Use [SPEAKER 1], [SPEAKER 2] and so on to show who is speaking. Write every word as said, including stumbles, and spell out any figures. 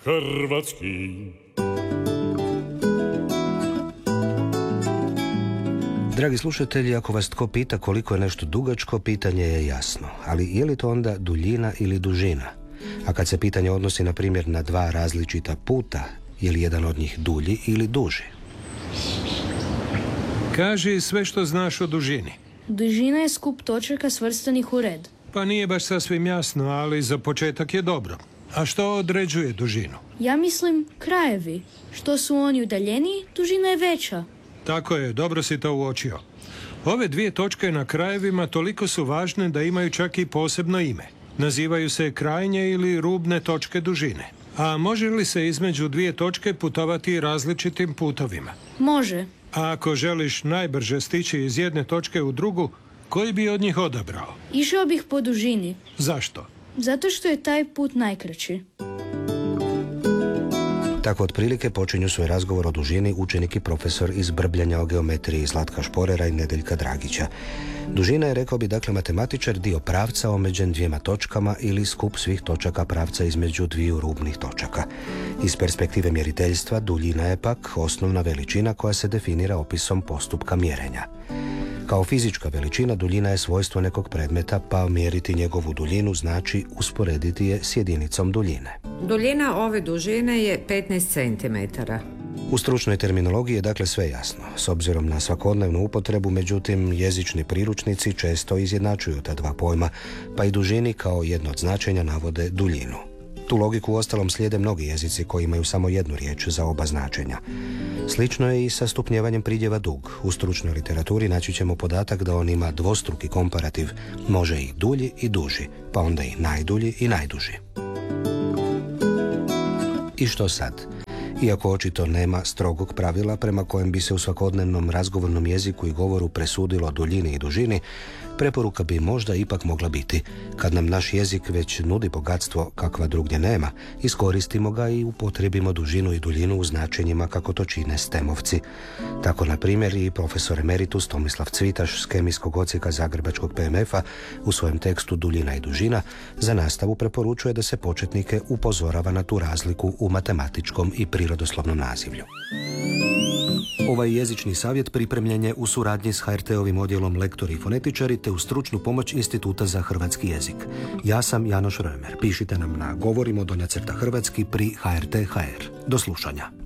[SPEAKER 1] hrvatski.
[SPEAKER 2] Dragi slušatelji, ako vas tko pita koliko je nešto dugačko, pitanje je jasno. Ali je li to onda duljina ili dužina? A kad se pitanje odnosi, na primjer, na dva različita puta, je li jedan od njih dulji ili duži?
[SPEAKER 3] Kaži sve što znaš o dužini.
[SPEAKER 4] Dužina je skup točaka svrstanih u red.
[SPEAKER 3] Pa nije baš sasvim jasno, ali za početak je dobro. A što određuje dužinu?
[SPEAKER 4] Ja mislim krajevi. Što su oni udaljeniji, dužina je veća.
[SPEAKER 3] Tako je, dobro si to uočio. Ove dvije točke na krajevima toliko su važne da imaju čak i posebno ime. Nazivaju se krajnje ili rubne točke dužine. A može li se između dvije točke putovati različitim putovima?
[SPEAKER 4] Može.
[SPEAKER 3] A ako želiš najbrže stići iz jedne točke u drugu, koji bi od njih odabrao?
[SPEAKER 4] Išao bih po dužini.
[SPEAKER 3] Zašto?
[SPEAKER 4] Zato što je taj put najkraći.
[SPEAKER 2] Tako otprilike počinju svoj razgovor o dužini učenik i profesor iz brbljanja o geometriji Zlatka Šporera i Nedeljka Dragića. Dužina je, rekao bi dakle matematičar, dio pravca omeđen dvijema točkama ili skup svih točaka pravca između dviju rubnih točaka. Iz perspektive mjeriteljstva duljina je pak osnovna veličina koja se definira opisom postupka mjerenja. Kao fizička veličina duljina je svojstvo nekog predmeta, pa mjeriti njegovu duljinu znači usporediti je s jedinicom duljine.
[SPEAKER 5] Duljina ove dužine je petnaest centimetara.
[SPEAKER 2] U stručnoj terminologiji je dakle sve jasno. S obzirom na svakodnevnu upotrebu, međutim, jezični priručnici često izjednačuju ta dva pojma, pa i dužini kao jedno od značenja navode duljinu. Tu logiku uostalom slijede mnogi jezici koji imaju samo jednu riječ za oba značenja. Slično je i sa stupnjevanjem pridjeva dug. U stručnoj literaturi naći ćemo podatak da on ima dvostruki komparativ, može i dulji i duži, pa onda i najdulji i najduži. I što sad? Iako očito nema strogog pravila prema kojem bi se u svakodnevnom razgovornom jeziku i govoru presudilo duljini i dužini, preporuka bi možda ipak mogla biti, kad nam naš jezik već nudi bogatstvo kakva drugdje nema, iskoristimo ga i upotrijebimo dužinu i duljinu u značenjima kako to čine stemovci. Tako, na primjer, i profesor emeritus Tomislav Cvitaš s kemijskog odsjeka Zagrebačkog P M F-a u svojem tekstu Duljina i dužina za nastavu preporučuje da se početnike upozorava na tu razliku u matematičkom i prirodoslovnom nazivlju. Ovaj jezični savjet pripremljen je u suradnji s H R T-ovim odjelom Lektori i fonetičari te u stručnu pomoć Instituta za hrvatski jezik. Ja sam Janoš Römer. Pišite nam na govorimo do nacrta hrvatski pri H R T H R. Do slušanja.